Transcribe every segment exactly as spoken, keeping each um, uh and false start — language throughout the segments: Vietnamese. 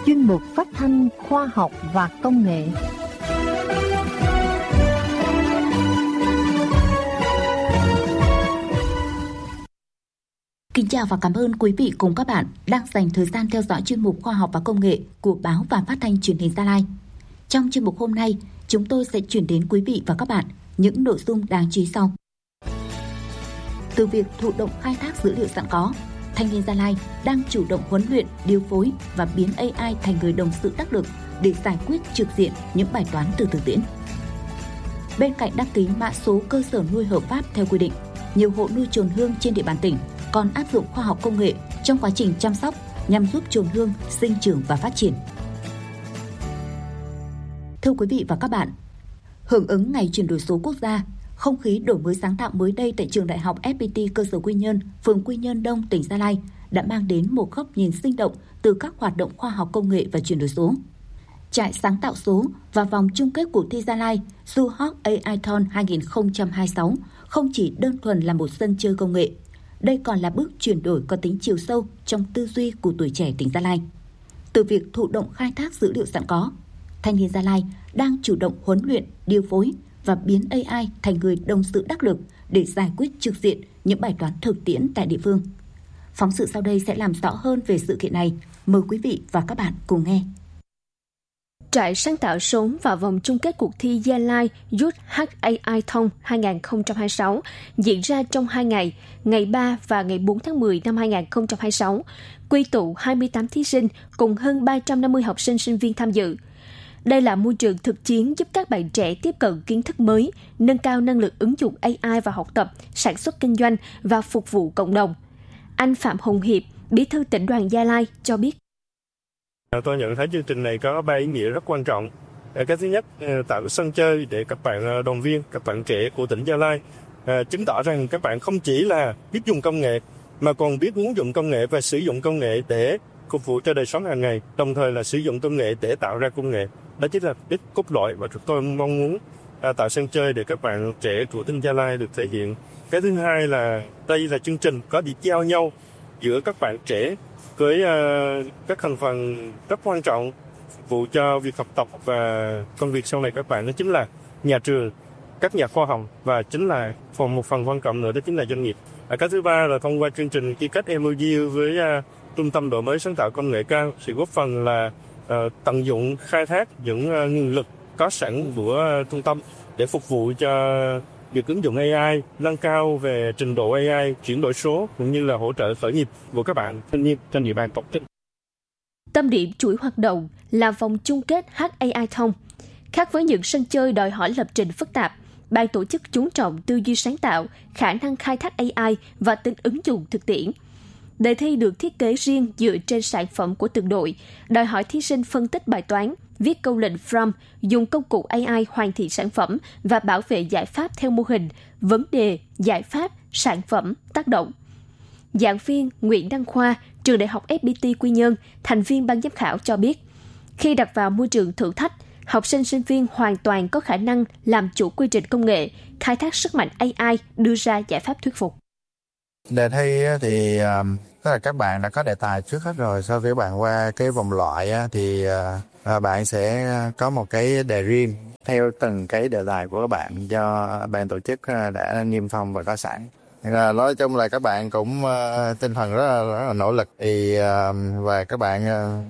chuyên mục phát thanh khoa học và công nghệ. Kính chào và cảm ơn quý vị cùng các bạn đang dành thời gian theo dõi chuyên mục khoa học và công nghệ của báo và phát thanh truyền hình Gia Lai. Trong chuyên mục hôm nay, chúng tôi sẽ chuyển đến quý vị và các bạn những nội dung đáng chú ý sau. Từ việc thụ động khai thác dữ liệu sẵn có, thanh niên Gia Lai đang chủ động huấn luyện, điều phối và biến a i thành người đồng sự đắc lực để giải quyết trực diện những bài toán từ thực tiễn. Bên cạnh đăng ký mã số cơ sở nuôi hợp pháp theo quy định, nhiều hộ nuôi chồn hương trên địa bàn tỉnh còn áp dụng khoa học công nghệ trong quá trình chăm sóc nhằm giúp chồn hương sinh trưởng và phát triển. Thưa quý vị và các bạn, hưởng ứng Ngày chuyển đổi số quốc gia, không khí đổi mới sáng tạo mới đây tại trường Đại học ép pê tê cơ sở Quy Nhơn, phường Quy Nhơn Đông, tỉnh Gia Lai đã mang đến một góc nhìn sinh động từ các hoạt động khoa học công nghệ và chuyển đổi số. Trại sáng tạo số và vòng chung kết cuộc thi Gia Lai Suhawk a i Thon hai không hai sáu không chỉ đơn thuần là một sân chơi công nghệ, đây còn là bước chuyển đổi có tính chiều sâu trong tư duy của tuổi trẻ tỉnh Gia Lai. Từ việc thụ động khai thác dữ liệu sẵn có, thanh niên Gia Lai đang chủ động huấn luyện, điều phối và biến a i thành người đồng sự đắc lực để giải quyết trực diện những bài toán thực tiễn tại địa phương. Phóng sự sau đây sẽ làm rõ hơn về sự kiện này. Mời quý vị và các bạn cùng nghe. Trại sáng tạo số và vòng chung kết cuộc thi Gia Lai Suhawk a i Thon hai không hai sáu diễn ra trong hai ngày, ngày ba và ngày bốn tháng mười năm hai không hai sáu, quy tụ hai mươi tám thí sinh cùng hơn ba trăm năm mươi học sinh sinh viên tham dự. Đây là môi trường thực chiến giúp các bạn trẻ tiếp cận kiến thức mới, nâng cao năng lực ứng dụng a i vào học tập, sản xuất kinh doanh và phục vụ cộng đồng. Anh Phạm Hồng Hiệp, Bí thư tỉnh đoàn Gia Lai cho biết. Tôi nhận thấy chương trình này có ba ý nghĩa rất quan trọng. Cái thứ nhất, tạo sân chơi để các bạn đoàn viên, các bạn trẻ của tỉnh Gia Lai chứng tỏ rằng các bạn không chỉ là biết dùng công nghệ mà còn biết ứng dụng công nghệ và sử dụng công nghệ để phục vụ cho đời sống hàng ngày, đồng thời là sử dụng công nghệ để tạo ra công nghệ. Đó chính là đích cốt lõi và chúng tôi mong muốn tạo sân chơi để các bạn trẻ của tỉnh Gia Lai được thể hiện. Cái thứ hai là đây là chương trình có đi giao nhau giữa các bạn trẻ với uh, các thành phần rất quan trọng phục vụ cho việc học tập và công việc sau này các bạn, đó chính là nhà trường, các nhà khoa học và chính là phần một phần quan trọng nữa đó chính là doanh nghiệp. À, cái thứ ba là thông qua chương trình ký kết em o u với uh, Trung tâm đổi mới sáng tạo công nghệ cao, sự góp phần là uh, tận dụng khai thác những uh, nguồn lực có sẵn của uh, trung tâm để phục vụ cho việc ứng dụng a i, nâng cao về trình độ a i, chuyển đổi số cũng như là hỗ trợ khởi nghiệp của các bạn thanh niên trên địa bàn tỉnh. Tâm điểm chuỗi hoạt động là vòng chung kết hát a i Thon. Khác với những sân chơi đòi hỏi lập trình phức tạp, ban tổ chức chú trọng tư duy sáng tạo, khả năng khai thác a i và tính ứng dụng thực tiễn. Đề thi được thiết kế riêng dựa trên sản phẩm của từng đội, đòi hỏi thí sinh phân tích bài toán, viết câu lệnh prompt, dùng công cụ a i hoàn thiện sản phẩm và bảo vệ giải pháp theo mô hình, vấn đề, giải pháp, sản phẩm, tác động. Giảng viên Nguyễn Đăng Khoa, trường Đại học ép pê tê Quy Nhơn, thành viên ban giám khảo cho biết, khi đặt vào môi trường thử thách, học sinh sinh viên hoàn toàn có khả năng làm chủ quy trình công nghệ, khai thác sức mạnh a i, đưa ra giải pháp thuyết phục. Đề thi thì tức là các bạn đã có đề tài trước hết rồi. Sau khi bạn qua cái vòng loại thì bạn sẽ có một cái đề riêng theo từng cái đề tài của các bạn do ban tổ chức đã niêm phong và có sẵn. Nói chung là các bạn cũng tinh thần rất là, rất là nỗ lực thì và các bạn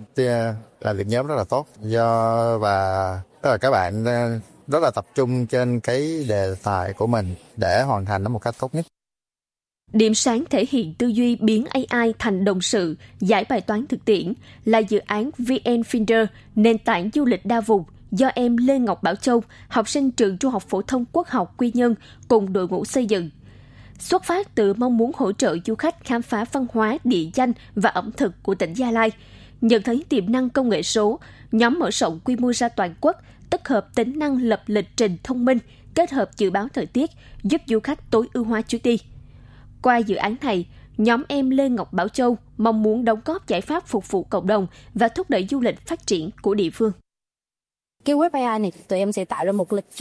làm việc nhóm rất là tốt do và tức là các bạn rất là tập trung trên cái đề tài của mình để hoàn thành nó một cách tốt nhất. Điểm sáng thể hiện tư duy biến a i thành đồng sự, giải bài toán thực tiễn là dự án vê en Finder, nền tảng du lịch đa vùng do em Lê Ngọc Bảo Châu, học sinh trường Trung học phổ thông Quốc học Quy Nhơn cùng đội ngũ xây dựng. Xuất phát từ mong muốn hỗ trợ du khách khám phá văn hóa, địa danh và ẩm thực của tỉnh Gia Lai, nhận thấy tiềm năng công nghệ số, nhóm mở rộng quy mô ra toàn quốc, tích hợp tính năng lập lịch trình thông minh, kết hợp dự báo thời tiết, giúp du khách tối ưu hóa chuyến đi. Qua dự án này, nhóm em Lê Ngọc Bảo Châu mong muốn đóng góp giải pháp phục vụ cộng đồng và thúc đẩy du lịch phát triển của địa phương. Cái web a i này tụi em sẽ tạo ra một lịch trình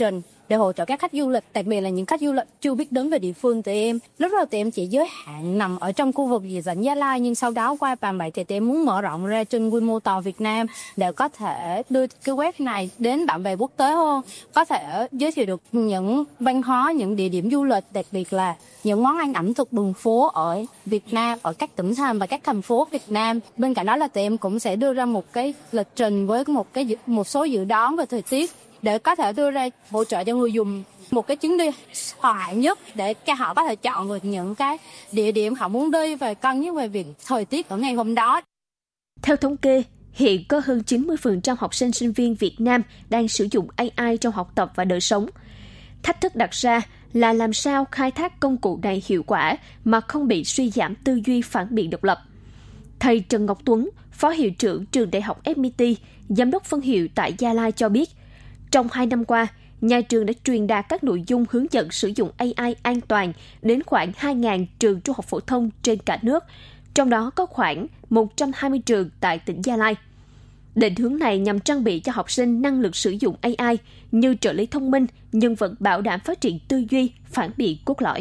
để hỗ trợ các khách du lịch, đặc biệt là những khách du lịch chưa biết đến về địa phương. Tụi em lúc đầu tụi em chỉ giới hạn nằm ở trong khu vực dị dãnh Gia Lai, nhưng sau đó qua bàn bạc thì tụi em muốn mở rộng ra trên quy mô toàn Việt Nam để có thể đưa cái web này đến bạn bè quốc tế hơn, có thể giới thiệu được những văn hóa, những địa điểm du lịch, đặc biệt là những món ăn ẩm thực đường phố ở Việt Nam, ở các tỉnh thành và các thành phố Việt Nam. Bên cạnh đó là tụi em cũng sẽ đưa ra một cái lịch trình với một cái một số dự đoán về thời tiết để có thể đưa ra hỗ trợ cho người dùng một cái chuyến đi hòa hạn nhất để cho họ có thể chọn được những cái địa điểm họ muốn đi và cân nhắc về việc thời tiết ở ngày hôm đó. Theo thống kê, hiện có hơn chín mươi phần trăm học sinh sinh viên Việt Nam đang sử dụng a i trong học tập và đời sống. Thách thức đặt ra là làm sao khai thác công cụ này hiệu quả mà không bị suy giảm tư duy phản biện độc lập. Thầy Trần Ngọc Tuấn, Phó Hiệu trưởng Trường Đại học ép pê tê, Giám đốc phân hiệu tại Gia Lai cho biết, trong hai năm qua, nhà trường đã truyền đạt các nội dung hướng dẫn sử dụng a i an toàn đến khoảng hai nghìn trường trung học phổ thông trên cả nước, trong đó có khoảng một trăm hai mươi trường tại tỉnh Gia Lai. Định hướng này nhằm trang bị cho học sinh năng lực sử dụng a i như trợ lý thông minh nhưng vẫn bảo đảm phát triển tư duy, phản biện cốt lõi.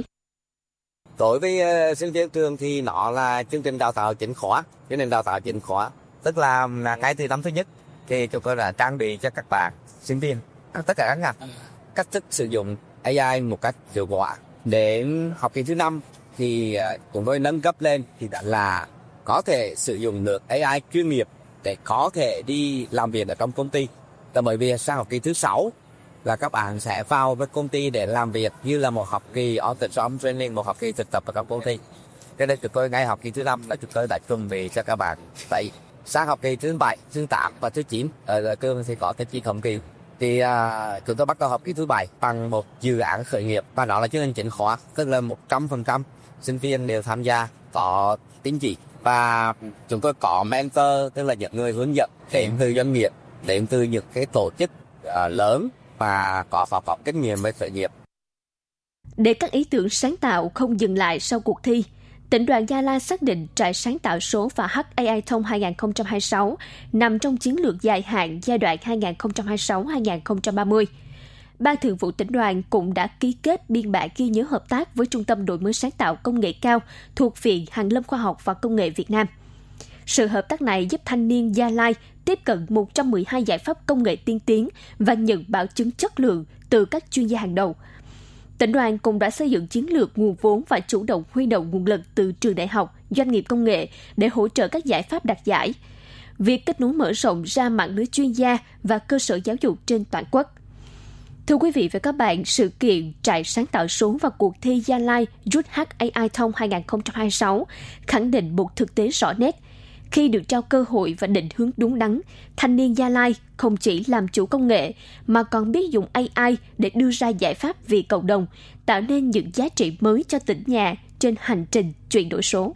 Đối với uh, sinh viên trường thì nó là chương trình đào tạo chính khóa, chương trình đào tạo chính khóa, tức là, là cái từ năm thứ nhất thì chúng tôi đã trang bị cho các bạn sinh viên tất cả các ngành cách thức sử dụng a i một cách hiệu quả. Đến học kỳ thứ năm thì uh, chúng tôi nâng cấp lên thì đã là có thể sử dụng được a i chuyên nghiệp để có thể đi làm việc ở trong công ty. Và bởi vì sang học kỳ thứ sáu là các bạn sẽ vào với công ty để làm việc như là một học kỳ on-the-job training, một học kỳ thực tập ở trong công ty. Cho nên chúng tôi ngay học kỳ thứ năm là chúng tôi đã chuẩn bị cho các bạn. Tại sang học kỳ thứ bảy, thứ tám và thứ chín ở trường thì có thêm chi thống kỳ. Thì uh, chúng tôi bắt đầu học kỳ thứ bảy bằng một dự án khởi nghiệp và đó là chương trình chính khóa, tức là một trăm phần trăm sinh viên đều tham gia, có tín chỉ. Và chúng tôi có mentor, tức là những người hướng dẫn đến từ doanh nghiệp, đến từ những cái tổ chức uh, lớn và có khoa học kinh nghiệm về khởi nghiệp. Để các ý tưởng sáng tạo không dừng lại sau cuộc thi, tỉnh đoàn Gia Lai xác định trại sáng tạo số và hát a i Thông hai không hai sáu nằm trong chiến lược dài hạn giai đoạn hai không hai sáu đến hai không ba mươi. Ban Thường vụ tỉnh đoàn cũng đã ký kết biên bản ghi nhớ hợp tác với Trung tâm Đổi mới sáng tạo công nghệ cao thuộc Viện Hàn lâm Khoa học và Công nghệ Việt Nam. Sự hợp tác này giúp thanh niên Gia Lai tiếp cận một trăm mười hai giải pháp công nghệ tiên tiến và nhận bảo chứng chất lượng từ các chuyên gia hàng đầu. Tỉnh đoàn cũng đã xây dựng chiến lược nguồn vốn và chủ động huy động nguồn lực từ trường đại học, doanh nghiệp công nghệ để hỗ trợ các giải pháp đạt giải. Việc kết nối mở rộng ra mạng lưới chuyên gia và cơ sở giáo dục trên toàn quốc. Thưa quý vị và các bạn, sự kiện trại sáng tạo số và cuộc thi Gia Lai rút hát a i Thông hai không hai sáu khẳng định một thực tế rõ nét. Khi được trao cơ hội và định hướng đúng đắn, thanh niên Gia Lai không chỉ làm chủ công nghệ mà còn biết dùng a i để đưa ra giải pháp vì cộng đồng, tạo nên những giá trị mới cho tỉnh nhà trên hành trình chuyển đổi số.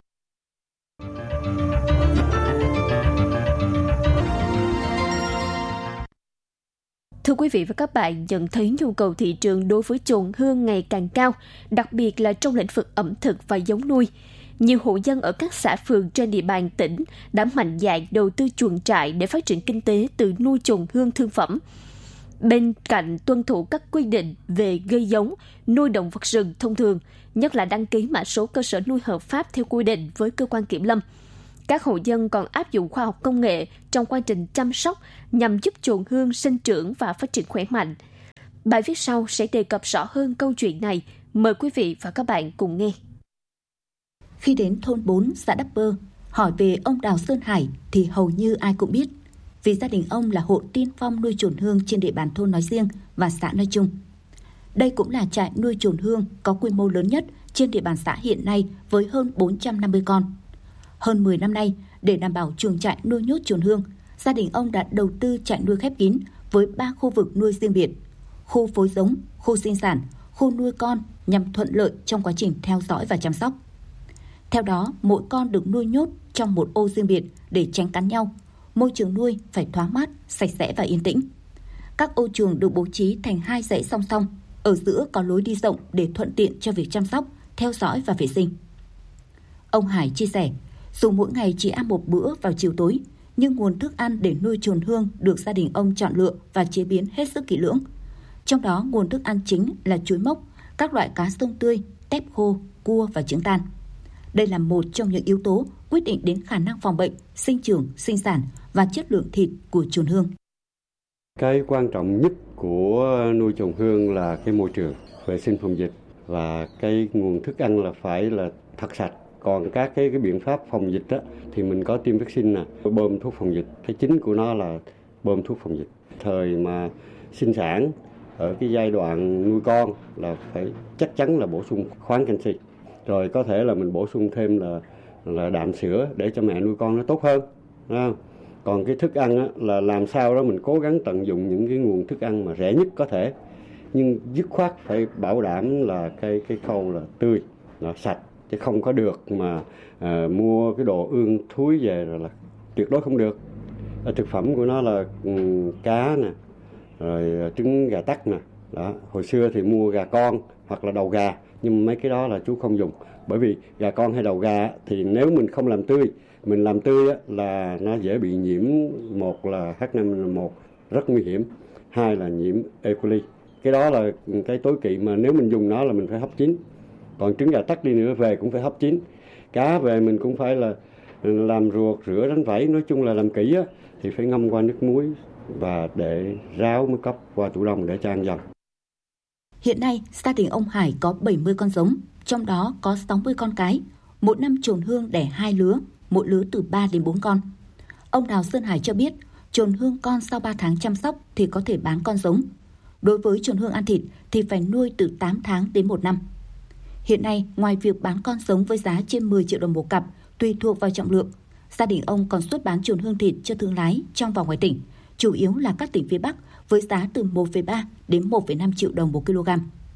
Thưa quý vị và các bạn, nhận thấy nhu cầu thị trường đối với chồn hương ngày càng cao, đặc biệt là trong lĩnh vực ẩm thực và giống nuôi. Nhiều hộ dân ở các xã phường trên địa bàn tỉnh đã mạnh dạn đầu tư chuồng trại để phát triển kinh tế từ nuôi chồn hương thương phẩm. Bên cạnh tuân thủ các quy định về gây giống, nuôi động vật rừng thông thường, nhất là đăng ký mã số cơ sở nuôi hợp pháp theo quy định với cơ quan kiểm lâm, các hộ dân còn áp dụng khoa học công nghệ trong quá trình chăm sóc nhằm giúp chồn hương sinh trưởng và phát triển khỏe mạnh. Bài viết sau sẽ đề cập rõ hơn câu chuyện này. Mời quý vị và các bạn cùng nghe. Khi đến thôn bốn, xã Đắp Bơ, hỏi về ông Đào Sơn Hải thì hầu như ai cũng biết, vì gia đình ông là hộ tiên phong nuôi chồn hương trên địa bàn thôn nói riêng và xã nói chung. Đây cũng là trại nuôi chồn hương có quy mô lớn nhất trên địa bàn xã hiện nay với hơn bốn trăm năm mươi con. Hơn mười năm nay, để đảm bảo chuồng trại nuôi nhốt chồn hương, gia đình ông đã đầu tư trại nuôi khép kín với ba khu vực nuôi riêng biệt: khu phối giống, khu sinh sản, khu nuôi con nhằm thuận lợi trong quá trình theo dõi và chăm sóc. Theo đó, mỗi con được nuôi nhốt trong một ô riêng biệt để tránh cắn nhau. Môi trường nuôi phải thoáng mát, sạch sẽ và yên tĩnh. Các ô chuồng được bố trí thành hai dãy song song, ở giữa có lối đi rộng để thuận tiện cho việc chăm sóc, theo dõi và vệ sinh. Ông Hải chia sẻ, dù mỗi ngày chỉ ăn một bữa vào chiều tối, nhưng nguồn thức ăn để nuôi chồn hương được gia đình ông chọn lựa và chế biến hết sức kỹ lưỡng. Trong đó nguồn thức ăn chính là chuối mốc, các loại cá sông tươi, tép khô, cua và trứng tan. Đây là một trong những yếu tố quyết định đến khả năng phòng bệnh, sinh trưởng, sinh sản và chất lượng thịt của chồn hương. Cái quan trọng nhất của nuôi chồn hương là cái môi trường, vệ sinh phòng dịch và cái nguồn thức ăn là phải là thật sạch. Còn các cái cái biện pháp phòng dịch đó, thì mình có tiêm vaccine nè, bơm thuốc phòng dịch. Cái chính của nó là bơm thuốc phòng dịch. Thời mà sinh sản ở cái giai đoạn nuôi con là phải chắc chắn là bổ sung khoáng canxi. Rồi có thể là mình bổ sung thêm là là đạm sữa để cho mẹ nuôi con nó tốt hơn. Đúng không? Còn cái thức ăn á, là làm sao đó mình cố gắng tận dụng những cái nguồn thức ăn mà rẻ nhất có thể. Nhưng dứt khoát phải bảo đảm là cái cái khâu là tươi, là sạch. Chứ không có được mà à, mua cái đồ ương thúi về rồi là tuyệt đối không được. Thực phẩm của nó là um, cá nè, rồi trứng gà tắc nè. Đó. Hồi xưa thì mua gà con hoặc là đầu gà, nhưng mấy cái đó là chú không dùng. Bởi vì gà con hay đầu gà thì nếu mình không làm tươi, mình làm tươi á, là nó dễ bị nhiễm, một là H năm N một rất nguy hiểm, hai là nhiễm E. coli. Cái đó là cái tối kỵ mà nếu mình dùng nó là mình phải hấp chín. Còn trứng gà tắc đi nữa về cũng phải hấp chín. Cá về mình cũng phải là làm ruột, rửa, đánh vẩy, nói chung là làm kỹ á, thì phải ngâm qua nước muối và để ráo mới cấp qua tủ đông để cho ăn dần. Hiện nay, gia đình ông Hải có bảy mươi con giống, trong đó có sáu mươi con cái. Một năm chồn hương đẻ hai lứa, mỗi lứa từ ba đến bốn con. Ông Đào Sơn Hải cho biết, chồn hương con sau ba tháng chăm sóc thì có thể bán con giống. Đối với chồn hương ăn thịt thì phải nuôi từ tám tháng đến một năm. Hiện nay, ngoài việc bán con giống với giá trên mười triệu đồng một cặp, tùy thuộc vào trọng lượng, gia đình ông còn xuất bán chồn hương thịt cho thương lái trong và ngoài tỉnh, chủ yếu là các tỉnh phía Bắc với giá từ một phẩy ba đến một phẩy năm triệu đồng một kg.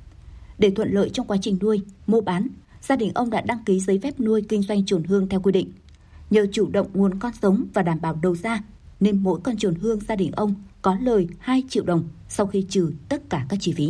Để thuận lợi trong quá trình nuôi, mua bán, gia đình ông đã đăng ký giấy phép nuôi kinh doanh chồn hương theo quy định. Nhờ chủ động nguồn con giống và đảm bảo đầu ra, nên mỗi con chồn hương gia đình ông có lời hai triệu đồng sau khi trừ tất cả các chi phí.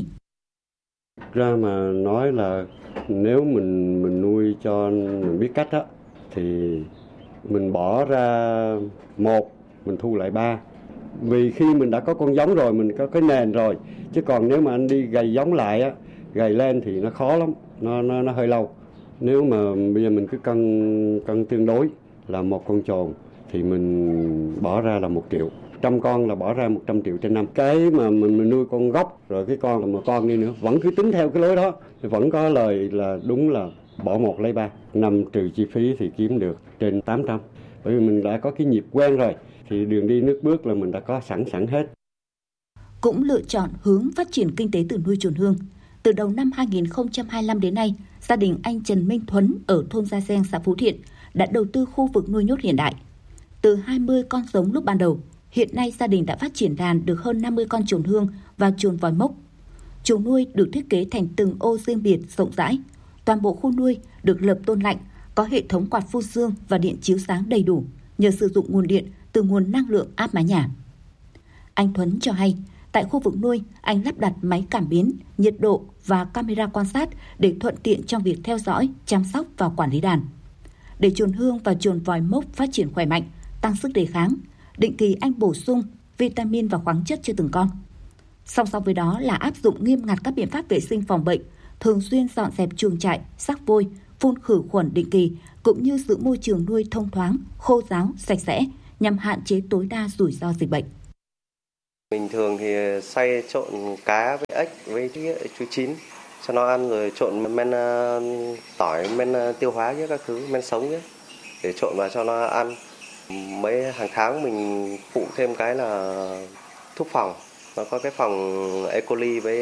Ra mà nói là nếu mình mình nuôi cho mình biết cách á, thì mình bỏ ra một, mình thu lại ba. Vì khi mình đã có con giống rồi, mình có cái nền rồi. Chứ còn nếu mà anh đi gầy giống lại á, gầy lên thì nó khó lắm, nó nó nó hơi lâu. Nếu mà bây giờ mình cứ cân cân tương đối là một con chồn thì mình bỏ ra là một triệu. Trăm con là bỏ ra một trăm triệu trên năm. Cái mà mình, mình nuôi con gốc rồi cái con là một con đi nữa vẫn cứ tính theo cái lối đó thì vẫn có lời là đúng là bỏ một lấy ba. Năm trừ chi phí thì kiếm được trên tám trăm. Bởi vì mình đã có cái nhịp quen rồi thì đường đi nước bước là mình đã có sẵn sẵn hết. Cũng lựa chọn hướng phát triển kinh tế từ nuôi chồn hương. Từ đầu năm hai nghìn không trăm hai mươi lăm đến nay, gia đình anh Trần Minh Thuấn ở thôn Gia Giang, xã Phú Thiện đã đầu tư khu vực nuôi nhốt hiện đại. Từ hai mươi con giống lúc ban đầu, hiện nay gia đình đã phát triển đàn được hơn năm mươi con chồn hương và chồn vòi mốc. Chuồng nuôi được thiết kế thành từng ô riêng biệt rộng rãi. Toàn bộ khu nuôi được lợp tôn lạnh, có hệ thống quạt phun sương và điện chiếu sáng đầy đủ nhờ sử dụng nguồn điện từ nguồn năng lượng áp mái nhà. Anh Thuấn cho hay, tại khu vực nuôi, anh lắp đặt máy cảm biến, nhiệt độ và camera quan sát để thuận tiện trong việc theo dõi, chăm sóc và quản lý đàn. Để chồn hương và chồn vòi mốc phát triển khỏe mạnh, tăng sức đề kháng, định kỳ anh bổ sung vitamin và khoáng chất cho từng con. Song song với đó là áp dụng nghiêm ngặt các biện pháp vệ sinh phòng bệnh, thường xuyên dọn dẹp chuồng trại, xác vôi, phun khử khuẩn định kỳ, cũng như giữ môi trường nuôi thông thoáng, khô ráo, sạch sẽ nhằm hạn chế tối đa rủi ro dịch bệnh. Bình thường thì xay trộn cá với ếch với chuối chín cho nó ăn, rồi trộn men tỏi, men tiêu hóa với các thứ, men sống ấy, để trộn vào cho nó ăn. Mấy hàng tháng mình phụ thêm cái là thuốc phòng, nó có cái phòng E. coli với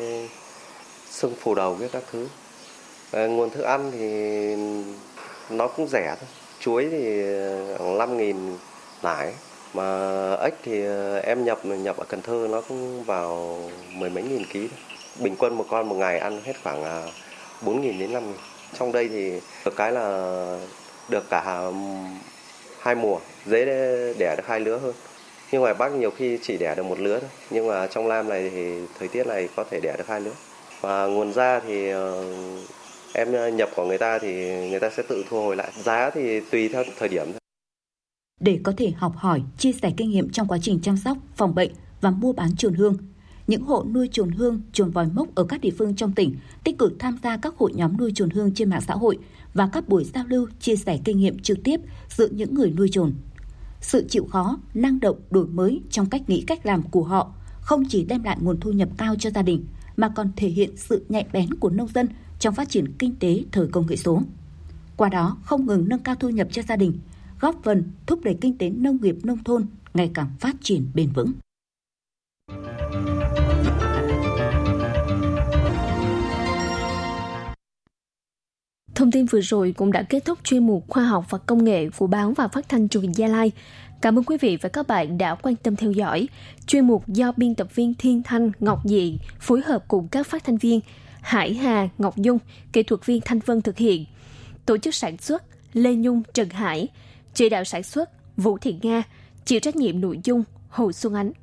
sưng phù đầu với các thứ. À, nguồn thức ăn thì nó cũng rẻ thôi. Chuối thì khoảng năm nghìn nải, mà ếch thì em nhập nhập ở Cần Thơ nó cũng vào mười mấy nghìn ký. Bình quân một con một ngày ăn hết khoảng bốn nghìn đến năm nghìn. Trong đây thì được cái là được cả hai mùa, dễ đẻ được hai lứa hơn. Nhưng ngoài Bắc nhiều khi chỉ đẻ được một lứa thôi. Nhưng mà trong Nam này thì thời tiết này có thể đẻ được hai lứa. Và nguồn da thì em nhập của người ta thì người ta sẽ tự thu hồi lại. Giá thì tùy theo thời điểm. Để có thể học hỏi, chia sẻ kinh nghiệm trong quá trình chăm sóc, phòng bệnh và mua bán chồn hương, những hộ nuôi chồn hương, chồn vòi mốc ở các địa phương trong tỉnh tích cực tham gia các hội nhóm nuôi chồn hương trên mạng xã hội và các buổi giao lưu, chia sẻ kinh nghiệm trực tiếp giữa những người nuôi chồn. Sự chịu khó, năng động, đổi mới trong cách nghĩ cách làm của họ không chỉ đem lại nguồn thu nhập cao cho gia đình mà còn thể hiện sự nhạy bén của nông dân trong phát triển kinh tế thời công nghệ số. Qua đó không ngừng nâng cao thu nhập cho gia đình, góp phần thúc đẩy kinh tế nông nghiệp nông thôn ngày càng phát triển bền vững. Thông tin vừa rồi cũng đã kết thúc chuyên mục Khoa học và Công nghệ của Báo và Phát thanh Truyền hình Gia Lai. Cảm ơn quý vị và các bạn đã quan tâm theo dõi. Chuyên mục do biên tập viên Thiên Thanh, Ngọc Dị phối hợp cùng các phát thanh viên Hải Hà, Ngọc Dung, kỹ thuật viên Thanh Vân thực hiện. Tổ chức sản xuất Lê Nhung, Trần Hải, chỉ đạo sản xuất Vũ Thị Nga, chịu trách nhiệm nội dung Hồ Xuân Ánh.